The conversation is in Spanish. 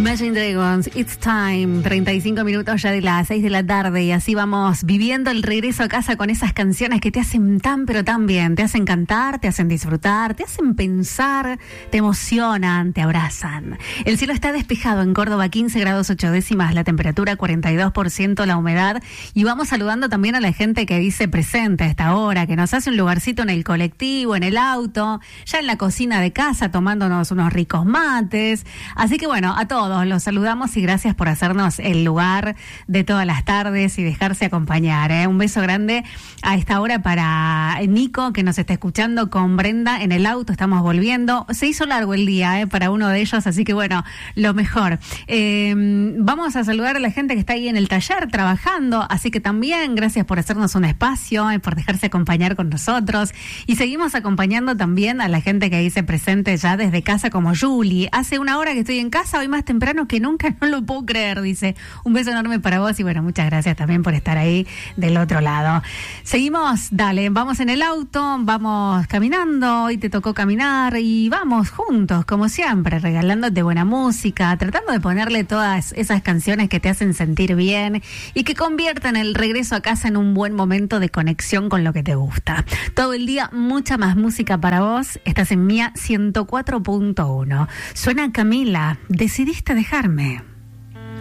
Imagine Dragons, It's Time, 35 minutos ya de las 6 de la tarde y así vamos viviendo el regreso a casa con esas canciones que te hacen tan pero tan bien, te hacen cantar, te hacen disfrutar, te hacen pensar, te emocionan, te abrazan. El cielo está despejado en Córdoba, 15 grados 8 décimas, la temperatura 42%, la humedad, y vamos saludando también a la gente que dice presente a esta hora, que nos hace un lugarcito en el colectivo, en el auto, ya en la cocina de casa tomándonos unos ricos mates, así que bueno, a todos los saludamos y gracias por hacernos el lugar de todas las tardes y dejarse acompañar. Un beso grande a esta hora para Nico, que nos está escuchando con Brenda en el auto. Estamos volviendo. Se hizo largo el día para uno de ellos, así que bueno, lo mejor. Vamos a saludar a la gente que está ahí en el taller trabajando, así que también gracias por hacernos un espacio, por dejarse acompañar con nosotros. Y seguimos acompañando también a la gente que dice presente ya desde casa, como Julie. Hace una hora que estoy en casa, hoy más temprano que nunca, no lo puedo creer, dice. Un beso enorme para vos y bueno, muchas gracias también por estar ahí del otro lado. Seguimos, dale, vamos en el auto, vamos caminando, hoy te tocó caminar y vamos juntos, como siempre, regalándote buena música, tratando de ponerle todas esas canciones que te hacen sentir bien y que conviertan el regreso a casa en un buen momento de conexión con lo que te gusta. Todo el día, mucha más música para vos. Estás en Mía 104.1. Suena Camila, decidiste dejarme.